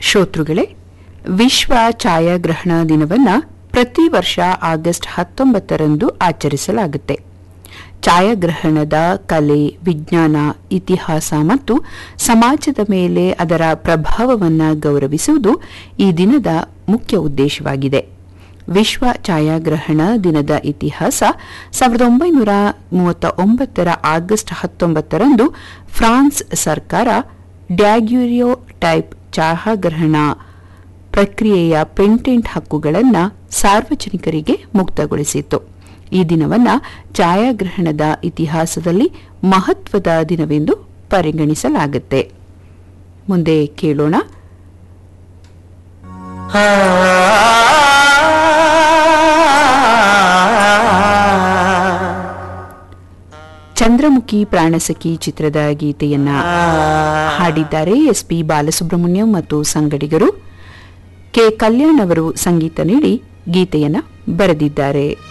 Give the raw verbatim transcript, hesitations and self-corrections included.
ಶ್ರೋತೃಗಳೇ, ವಿಶ್ವ ಛಾಯಾಗ್ರಹಣ ದಿನವನ್ನು ಪ್ರತಿ ವರ್ಷ ಆಗಸ್ಟ್ ಹತ್ತೊಂಬತ್ತರಂದು ಆಚರಿಸಲಾಗುತ್ತೆ. ಛಾಯಾಗ್ರಹಣದ ಕಲೆ, ವಿಜ್ಞಾನ, ಇತಿಹಾಸ ಮತ್ತು ಸಮಾಜದ ಮೇಲೆ ಅದರ ಪ್ರಭಾವವನ್ನು ಗೌರವಿಸುವುದು ಈ ದಿನದ ಮುಖ್ಯ ಉದ್ದೇಶವಾಗಿದೆ. ವಿಶ್ವ ಛಾಯಾಗ್ರಹಣ ದಿನದ ಇತಿಹಾಸ ಸಾವಿರದ ಒಂಬೈನೂರ ಮೂವತ್ತ ಒಂಬತ್ತರ ಆಗಸ್ಟ್ ಹತ್ತೊಂಬತ್ತರಂದು ಫ್ರಾನ್ಸ್ ಸರ್ಕಾರ ಡ್ಯಾಗ್ಯೂರಿಯೋ ಟೈಪ್ ಛಾಯಾಗ್ರಹಣ ಪ್ರಕ್ರಿಯೆಯ ಪೇಟೆಂಟ್ ಹಕ್ಕುಗಳನ್ನು ಸಾರ್ವಜನಿಕರಿಗೆ ಮುಕ್ತಗೊಳಿಸಿತ್ತು. ಈ ದಿನವನ್ನು ಛಾಯಾಗ್ರಹಣದ ಇತಿಹಾಸದಲ್ಲಿ ಮಹತ್ವದ ದಿನವೆಂದು ಪರಿಗಣಿಸಲಾಗುತ್ತೆ. ಮುಂದೆ ಕೇಳೋಣ ಚಂದ್ರಮುಖಿ ಪ್ರಾಣಸಖಿ ಚಿತ್ರದ ಗೀತೆಯನ್ನ ಹಾಡಿದ್ದಾರೆ ಎಸ್ ಪಿ ಬಾಲಸುಬ್ರಹ್ಮಣ್ಯಂ ಮತ್ತು ಸಂಗಡಿಗರು. ಕೆ ಕಲ್ಯಾಣ್ ಅವರು ಸಂಗೀತ ನೀಡಿ ಗೀತೆಯನ್ನ ಬರೆದಿದ್ದಾರೆ.